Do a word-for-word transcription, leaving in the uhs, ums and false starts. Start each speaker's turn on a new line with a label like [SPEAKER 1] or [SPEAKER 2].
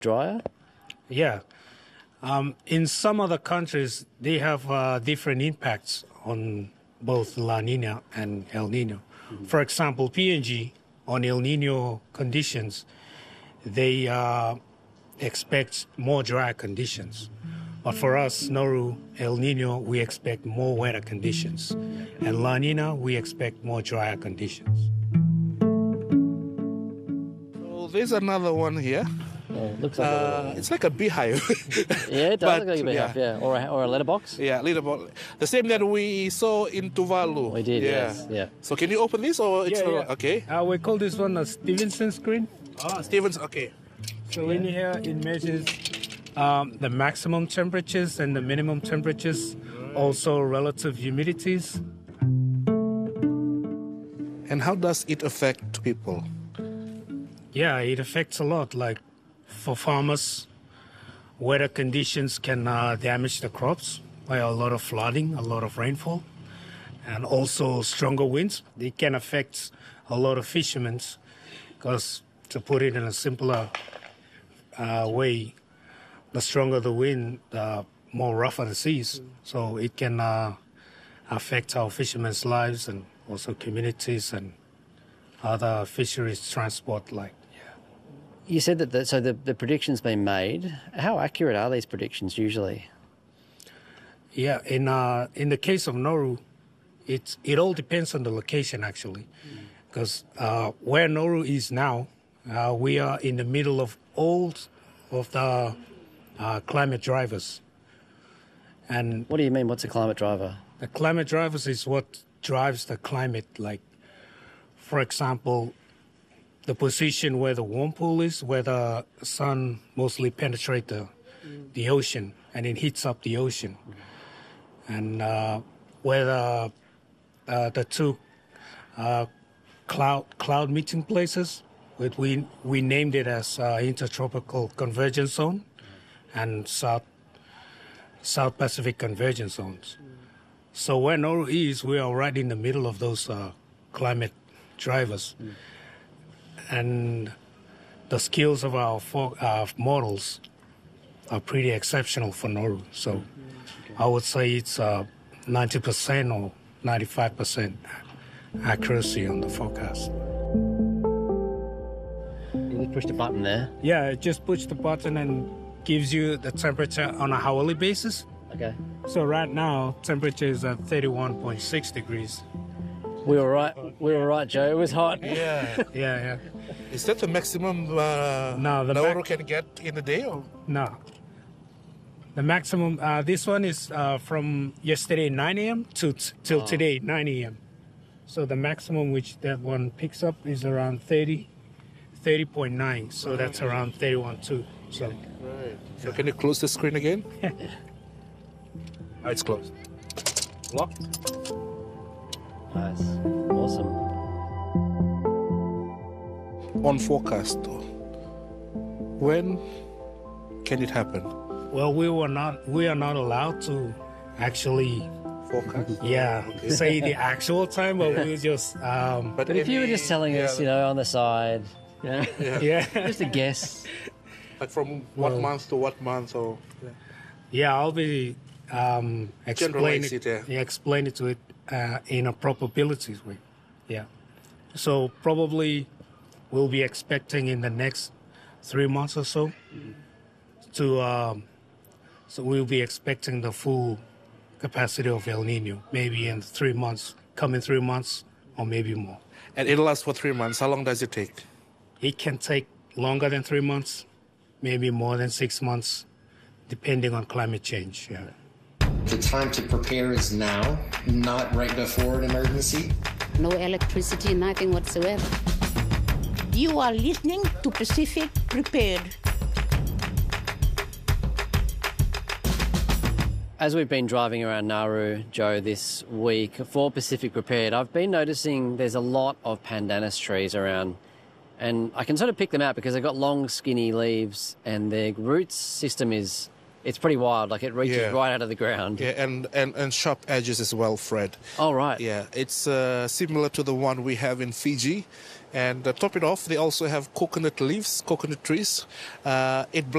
[SPEAKER 1] drier?
[SPEAKER 2] Yeah. Um, in some other countries, they have uh, different impacts on both La Nina and El Nino. Mm-hmm. For example, P N G, on El Nino conditions, they uh, expect more dry conditions. But for us, Nauru, El Nino, we expect more wetter conditions. And La Nina, we expect more drier conditions.
[SPEAKER 3] So there's another one here.
[SPEAKER 1] Yeah, it looks like
[SPEAKER 3] uh,
[SPEAKER 1] a
[SPEAKER 3] it's like a beehive.
[SPEAKER 1] Yeah, it does
[SPEAKER 3] but,
[SPEAKER 1] look like a beehive, yeah. yeah. Or, a, or a letterbox.
[SPEAKER 3] Yeah, letterbox. The same that we saw in Tuvalu.
[SPEAKER 1] We did,
[SPEAKER 3] yeah.
[SPEAKER 1] yes. Yeah.
[SPEAKER 3] So can you open this or it's
[SPEAKER 2] yeah,
[SPEAKER 3] not?
[SPEAKER 2] yeah.
[SPEAKER 3] Okay.
[SPEAKER 2] Uh, we call this one a Stevenson screen.
[SPEAKER 3] Ah, Stevens, okay.
[SPEAKER 2] So in here, it measures um, the maximum temperatures and the minimum temperatures, also relative humidities.
[SPEAKER 3] And how does it affect people?
[SPEAKER 2] Yeah, it affects a lot. Like for farmers, weather conditions can uh, damage the crops by a lot of flooding, a lot of rainfall, and also stronger winds. They can affect a lot of fishermen because, to put it in a simpler uh, way, the stronger the wind, the more rougher the seas. So it can uh, affect our fishermen's lives and also communities and other fisheries transport. Like, yeah.
[SPEAKER 1] You said that the, so the, the prediction's been made. How accurate are these predictions usually?
[SPEAKER 2] Yeah, in uh, in the case of Nauru, it's it all depends on the location actually, because mm. uh, where Nauru is now, uh, we are in the middle of all of the uh, climate drivers. And
[SPEAKER 1] what do you mean? What's a climate driver?
[SPEAKER 2] The climate drivers is what drives the climate. Like, for example, the position where the warm pool is, where the sun mostly penetrates the, mm. the ocean and it heats up the ocean. Mm. And uh, where the, uh, the two uh, cloud cloud meeting places, we, we named it as uh, Intertropical Convergence Zone and South South Pacific Convergence Zones. Mm. So where Nauru is, we are right in the middle of those uh, climate drivers. Mm. And the skills of our for, uh, models are pretty exceptional for Nauru. So mm. okay. I would say it's uh, ninety percent or ninety-five percent accuracy on the forecast.
[SPEAKER 1] You just push the button there?
[SPEAKER 2] Yeah, just push the button and gives you the temperature on a hourly basis.
[SPEAKER 1] Okay.
[SPEAKER 2] So right now, temperature is at thirty-one point six degrees.
[SPEAKER 1] We were right. We were right, Joe. It was hot.
[SPEAKER 3] Yeah.
[SPEAKER 2] yeah, yeah.
[SPEAKER 3] Is that the maximum uh,
[SPEAKER 2] no, the
[SPEAKER 3] Nauru
[SPEAKER 2] ma-
[SPEAKER 3] can get in a day? Or?
[SPEAKER 2] No. The maximum, uh, this one is uh, from yesterday nine a.m. to t- till oh. today nine a.m. So the maximum which that one picks up is around thirty, thirty point nine. So that's around thirty-one point two. So.
[SPEAKER 3] Right. So yeah. Can you close the screen again? Oh, it's closed. Lock.
[SPEAKER 1] Nice. Awesome.
[SPEAKER 3] On forecast, when can it happen?
[SPEAKER 2] Well, we were not. We are not allowed to actually
[SPEAKER 3] forecast.
[SPEAKER 2] Yeah, okay. Say the actual time, but we just. Um,
[SPEAKER 1] but, but if you were just telling yeah, us, you know, on the side, yeah,
[SPEAKER 2] yeah, yeah.
[SPEAKER 1] just a guess.
[SPEAKER 3] Like from what well, month to what month, or yeah,
[SPEAKER 2] yeah I'll be um, explain it,
[SPEAKER 3] it yeah.
[SPEAKER 2] yeah, explain it to it uh, in a probabilities way. Yeah, so probably we'll be expecting in the next three months or so mm-hmm. to. Um, so we'll be expecting the full capacity of El Nino, maybe in three months, coming three months, or maybe more.
[SPEAKER 3] And it'll last for three months. How long does it take?
[SPEAKER 2] It can take longer than three months. Maybe more than six months, depending on climate change. Yeah.
[SPEAKER 4] The time to prepare is now, not right before an emergency.
[SPEAKER 5] No electricity, nothing whatsoever.
[SPEAKER 6] You are listening to Pacific Prepared.
[SPEAKER 1] As we've been driving around Nauru, Joe, this week for Pacific Prepared, I've been noticing there's a lot of pandanus trees around. And I can sort of pick them out because they've got long, skinny leaves and their roots system is It's pretty wild. Like it reaches
[SPEAKER 3] Yeah.
[SPEAKER 1] right out of the ground.
[SPEAKER 3] Yeah, and, and, and sharp edges as well, Fred.
[SPEAKER 1] Oh, right.
[SPEAKER 3] Yeah, it's uh, similar to the one we have in Fiji. And uh, top it off, they also have coconut leaves, coconut trees. Uh, it